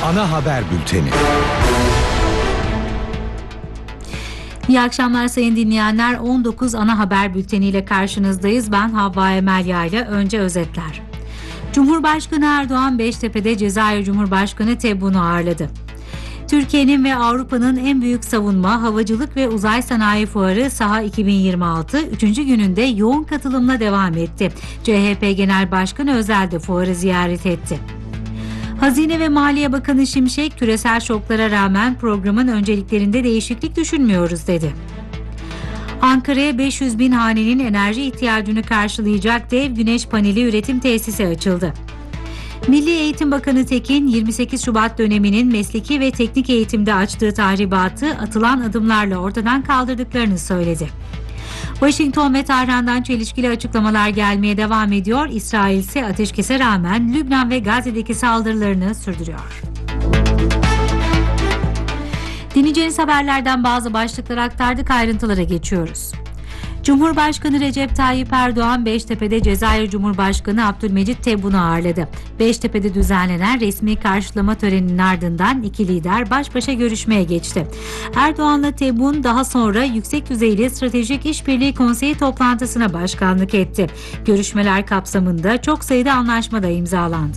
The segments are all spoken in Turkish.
Ana haber bülteni. İyi akşamlar sayın dinleyenler. 19 ana haber bülteniyle karşınızdayız. Ben Havva Emel Yayla. Önce özetler. Cumhurbaşkanı Erdoğan Beştepe'de Cezayir Cumhurbaşkanı Tebboun'u ağırladı. Türkiye'nin ve Avrupa'nın en büyük savunma, havacılık ve uzay sanayi fuarı Saha 2026 3. gününde yoğun katılımla devam etti. CHP Genel Başkanı Özel de fuarı ziyaret etti. Hazine ve Maliye Bakanı Şimşek, küresel şoklara rağmen programın önceliklerinde değişiklik düşünmüyoruz dedi. Ankara'ya 500 bin hanenin enerji ihtiyacını karşılayacak dev güneş paneli üretim tesisi açıldı. Milli Eğitim Bakanı Tekin, 28 Şubat döneminin mesleki ve teknik eğitimde açtığı tahribatı atılan adımlarla ortadan kaldırdıklarını söyledi. Washington ve Tahran'dan çelişkili açıklamalar gelmeye devam ediyor. İsrail ise ateşkese rağmen Lübnan ve Gazze'deki saldırılarını sürdürüyor. Dinleyeceğiniz haberlerden bazı başlıkları aktardık, ayrıntılara geçiyoruz. Cumhurbaşkanı Recep Tayyip Erdoğan Beştepe'de Cezayir Cumhurbaşkanı Abdülmecit Tebboun'u ağırladı. Beştepe'de düzenlenen resmi karşılama töreninin ardından iki lider baş başa görüşmeye geçti. Erdoğan'la Tebboun daha sonra yüksek düzeyli Stratejik İşbirliği Konseyi toplantısına başkanlık etti. Görüşmeler kapsamında çok sayıda anlaşma da imzalandı.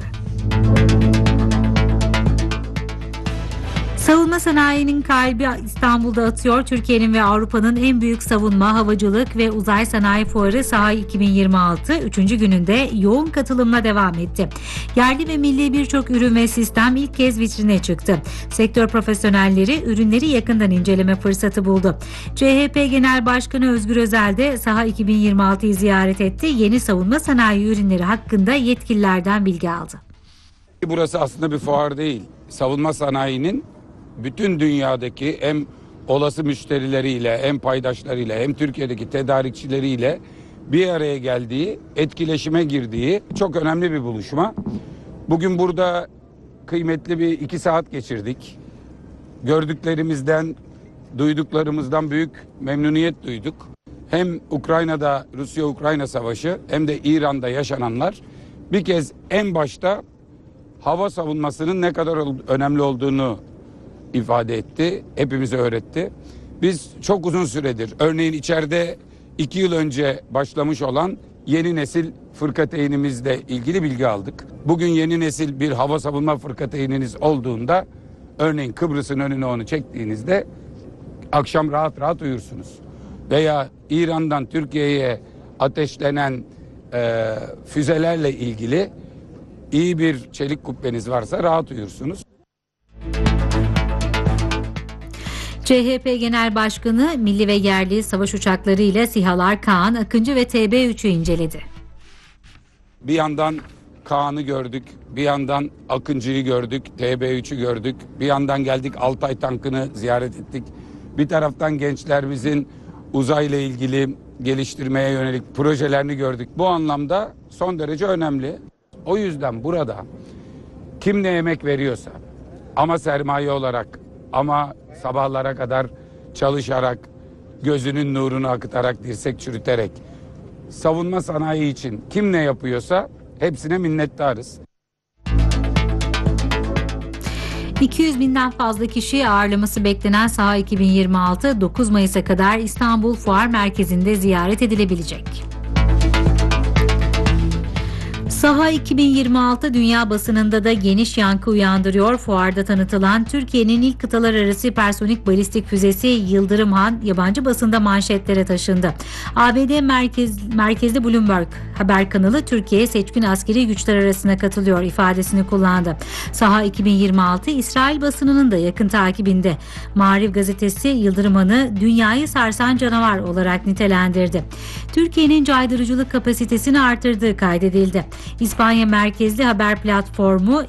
Savunma sanayinin kalbi İstanbul'da atıyor. Türkiye'nin ve Avrupa'nın en büyük savunma, havacılık ve uzay sanayi fuarı Saha 2026 3. gününde yoğun katılımla devam etti. Yerli ve milli birçok ürün ve sistem ilk kez vitrine çıktı. Sektör profesyonelleri ürünleri yakından inceleme fırsatı buldu. CHP Genel Başkanı Özgür Özel de Saha 2026'yı ziyaret etti. Yeni savunma sanayi ürünleri hakkında yetkililerden bilgi aldı. Burası aslında bir fuar değil. Savunma sanayinin bütün dünyadaki hem olası müşterileriyle, hem paydaşlarıyla, hem Türkiye'deki tedarikçileriyle bir araya geldiği, etkileşime girdiği çok önemli bir buluşma. Bugün burada kıymetli bir 2 saat geçirdik. Gördüklerimizden, duyduklarımızdan büyük memnuniyet duyduk. Hem Ukrayna'da Rusya-Ukrayna savaşı hem de İran'da yaşananlar bir kez en başta hava savunmasının ne kadar önemli olduğunu ifade etti, hepimize öğretti. Biz çok uzun süredir, örneğin içeride 2 yıl önce başlamış olan yeni nesil fırkateynimizle ilgili bilgi aldık. Bugün yeni nesil bir hava savunma fırkateyniniz olduğunda, örneğin Kıbrıs'ın önüne onu çektiğinizde akşam rahat rahat uyursunuz. Veya İran'dan Türkiye'ye ateşlenen füzelerle ilgili iyi bir çelik kubbeniz varsa rahat uyursunuz. CHP Genel Başkanı milli ve yerli savaş uçakları ile SİHA'lar Kaan, Akıncı ve TB3'ü inceledi. Bir yandan Kaan'ı gördük, bir yandan Akıncı'yı gördük, TB3'ü gördük, bir yandan geldik Altay tankını ziyaret ettik. Bir taraftan gençlerimizin uzayla ilgili geliştirmeye yönelik projelerini gördük. Bu anlamda son derece önemli. O yüzden burada kim ne emek veriyorsa, ama sermaye olarak, ama sabahlara kadar çalışarak, gözünün nurunu akıtarak, dirsek çürüterek, savunma sanayi için kim ne yapıyorsa hepsine minnettarız. 200 binden fazla kişiyi ağırlaması beklenen Saha 2026 9 Mayıs'a kadar İstanbul Fuar Merkezi'nde ziyaret edilebilecek. Saha 2026 dünya basınında da geniş yankı uyandırıyor. Fuarda tanıtılan Türkiye'nin ilk kıtalar arası hipersonik balistik füzesi Yıldırım Han yabancı basında manşetlere taşındı. ABD merkezli Bloomberg haber kanalı Türkiye seçkin askeri güçler arasına katılıyor ifadesini kullandı. Saha 2026 İsrail basınının da yakın takibinde. Maariv gazetesi Yıldırım Han'ı dünyayı sarsan canavar olarak nitelendirdi. Türkiye'nin caydırıcılık kapasitesini artırdığı kaydedildi. İspanya merkezli haber platformu